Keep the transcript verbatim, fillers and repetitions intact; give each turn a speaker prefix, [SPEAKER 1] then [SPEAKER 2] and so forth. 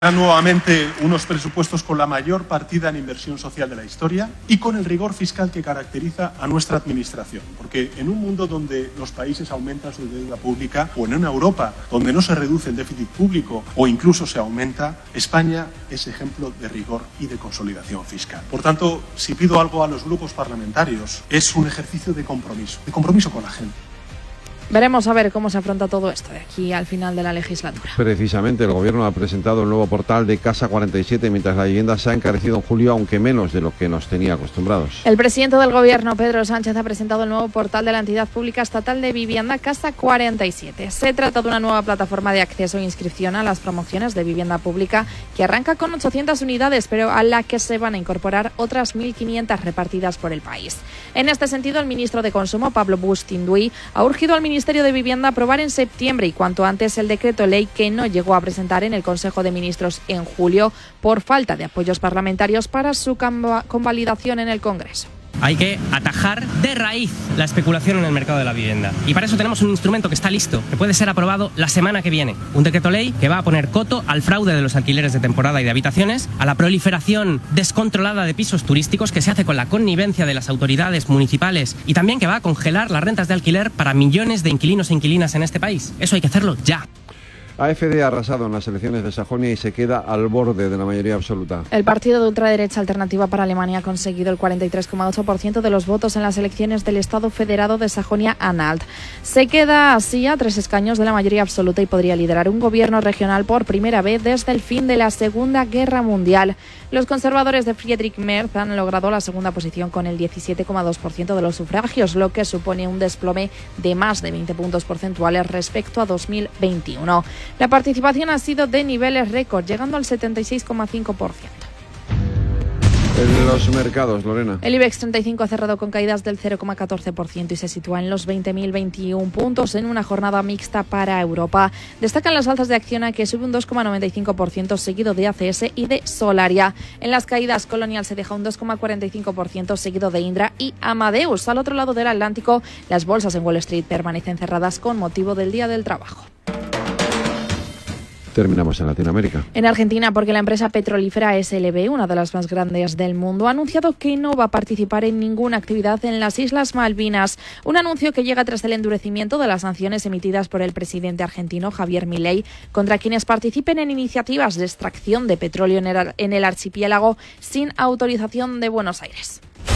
[SPEAKER 1] Nuevamente unos presupuestos con la mayor partida en inversión social de la historia y con el rigor fiscal que caracteriza a nuestra administración. Porque en un mundo donde los países aumentan su deuda pública, o en una Europa donde no se reduce el déficit público o incluso se aumenta, España es ejemplo de rigor y de consolidación fiscal. Por tanto, si pido algo a los grupos parlamentarios, es un ejercicio de compromiso, de compromiso con la gente.
[SPEAKER 2] Veremos a ver cómo se afronta todo esto de aquí al final de la legislatura.
[SPEAKER 3] Precisamente, el Gobierno ha presentado el nuevo portal de Casa cuarenta y siete, mientras la vivienda se ha encarecido en julio, aunque menos de lo que nos tenía acostumbrados.
[SPEAKER 2] El presidente del Gobierno, Pedro Sánchez, ha presentado el nuevo portal de la entidad pública estatal de vivienda Casa cuarenta y siete. Se trata de una nueva plataforma de acceso e inscripción a las promociones de vivienda pública que arranca con ochocientas unidades, pero a la que se van a incorporar otras mil quinientas repartidas por el país. En este sentido, el ministro de Consumo, Pablo Bustinduy, ha urgido al ministro Ministerio de Vivienda aprobar en septiembre y cuanto antes el decreto ley que no llegó a presentar en el Consejo de Ministros en julio por falta de apoyos parlamentarios para su convalidación en el Congreso.
[SPEAKER 4] Hay que atajar de raíz la especulación en el mercado de la vivienda. Y para eso tenemos un instrumento que está listo, que puede ser aprobado la semana que viene. Un decreto ley que va a poner coto al fraude de los alquileres de temporada y de habitaciones, a la proliferación descontrolada de pisos turísticos que se hace con la connivencia de las autoridades municipales y también que va a congelar las rentas de alquiler para millones de inquilinos e inquilinas en este país. Eso hay que hacerlo ya.
[SPEAKER 3] A F D ha arrasado en las elecciones de Sajonia y se queda al borde de la mayoría absoluta.
[SPEAKER 2] El partido de ultraderecha Alternativa para Alemania ha conseguido el cuarenta y tres coma ocho por ciento de los votos en las elecciones del Estado Federado de Sajonia-Anhalt. Se queda así a tres escaños de la mayoría absoluta y podría liderar un gobierno regional por primera vez desde el fin de la Segunda Guerra Mundial. Los conservadores de Friedrich Merz han logrado la segunda posición con el diecisiete coma dos por ciento de los sufragios, lo que supone un desplome de más de veinte puntos porcentuales respecto a dos mil veintiuno. La participación ha sido de niveles récord, llegando al setenta y seis coma cinco por ciento.
[SPEAKER 3] En los mercados, Lorena.
[SPEAKER 2] El IBEX treinta y cinco ha cerrado con caídas del cero coma catorce por ciento y se sitúa en los veinte mil veintiuno puntos en una jornada mixta para Europa. Destacan las alzas de Acciona, que sube un dos coma noventa y cinco por ciento, seguido de A C S y de Solaria. En las caídas, Colonial se deja un dos coma cuarenta y cinco por ciento, seguido de Indra y Amadeus. Al otro lado del Atlántico, las bolsas en Wall Street permanecen cerradas con motivo del Día del Trabajo.
[SPEAKER 3] Terminamos en Latinoamérica.
[SPEAKER 2] En Argentina, porque la empresa petrolífera S L B, una de las más grandes del mundo, ha anunciado que no va a participar en ninguna actividad en las Islas Malvinas. Un anuncio que llega tras el endurecimiento de las sanciones emitidas por el presidente argentino Javier Milei contra quienes participen en iniciativas de extracción de petróleo en el, en el archipiélago sin autorización de Buenos Aires.